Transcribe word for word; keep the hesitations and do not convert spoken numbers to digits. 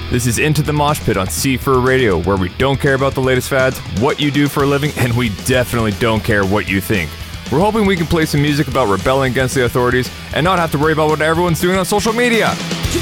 This is Into the Mosh Pit on C four Radio, where we don't care about the latest fads, what you do for a living, and we definitely don't care what you think. We're hoping we can play some music about rebelling against the authorities and not have to worry about what everyone's doing on social media.